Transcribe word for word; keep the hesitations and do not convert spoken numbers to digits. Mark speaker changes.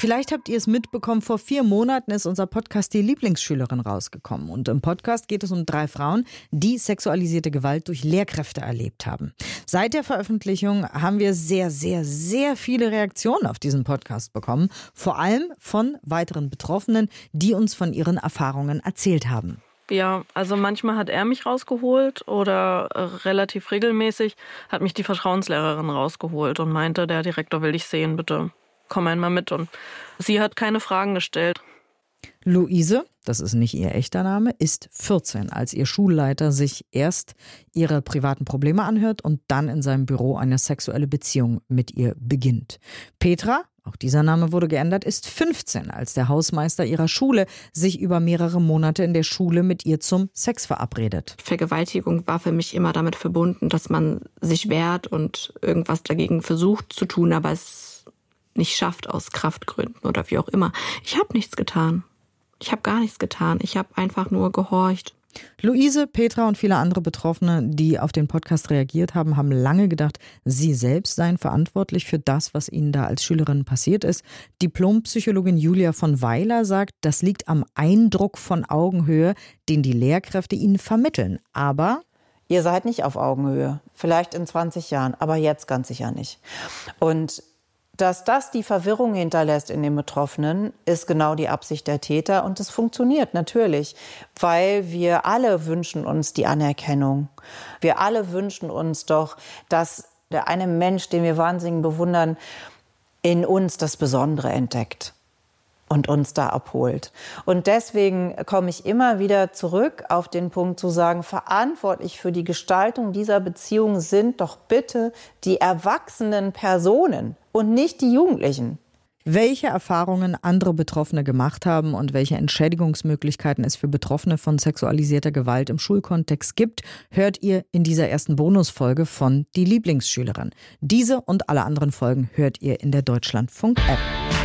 Speaker 1: Vielleicht habt ihr es mitbekommen, vor vier Monaten ist unser Podcast Die Lieblingsschülerin rausgekommen. Und im Podcast geht es um drei Frauen, die sexualisierte Gewalt durch Lehrkräfte erlebt haben. Seit der Veröffentlichung haben wir sehr, sehr, sehr viele Reaktionen auf diesen Podcast bekommen. Vor allem von weiteren Betroffenen, die uns von ihren Erfahrungen erzählt haben.
Speaker 2: Ja, also manchmal hat er mich rausgeholt oder äh, relativ regelmäßig hat mich die Vertrauenslehrerin rausgeholt und meinte, der Direktor will dich sehen, bitte komm einmal mit. Und sie hat keine Fragen gestellt.
Speaker 1: Luise, das ist nicht ihr echter Name, ist vierzehn, als ihr Schulleiter sich erst ihre privaten Probleme anhört und dann in seinem Büro eine sexuelle Beziehung mit ihr beginnt. Petra, auch dieser Name wurde geändert, ist fünfzehn, als der Hausmeister ihrer Schule sich über mehrere Monate in der Schule mit ihr zum Sex verabredet.
Speaker 3: Vergewaltigung war für mich immer damit verbunden, dass man sich wehrt und irgendwas dagegen versucht zu tun, aber es nicht schafft aus Kraftgründen oder wie auch immer. Ich habe nichts getan. Ich habe gar nichts getan. Ich habe einfach nur gehorcht.
Speaker 1: Luise, Petra und viele andere Betroffene, die auf den Podcast reagiert haben, haben lange gedacht, sie selbst seien verantwortlich für das, was ihnen da als Schülerin passiert ist. Diplompsychologin Julia von Weiler sagt, das liegt am Eindruck von Augenhöhe, den die Lehrkräfte ihnen vermitteln. Aber
Speaker 4: ihr seid nicht auf Augenhöhe. Vielleicht in zwanzig Jahren, aber jetzt ganz sicher nicht. Und dass das die Verwirrung hinterlässt in den Betroffenen, ist genau die Absicht der Täter. Und es funktioniert natürlich, weil wir alle wünschen uns die Anerkennung. Wir alle wünschen uns doch, dass der eine Mensch, den wir wahnsinnig bewundern, in uns das Besondere entdeckt und uns da abholt. Und deswegen komme ich immer wieder zurück auf den Punkt zu sagen, verantwortlich für die Gestaltung dieser Beziehung sind doch bitte die erwachsenen Personen und nicht die Jugendlichen.
Speaker 1: Welche Erfahrungen andere Betroffene gemacht haben und welche Entschädigungsmöglichkeiten es für Betroffene von sexualisierter Gewalt im Schulkontext gibt, hört ihr in dieser ersten Bonusfolge von Die Lieblingsschülerin. Diese und alle anderen Folgen hört ihr in der Deutschlandfunk-App.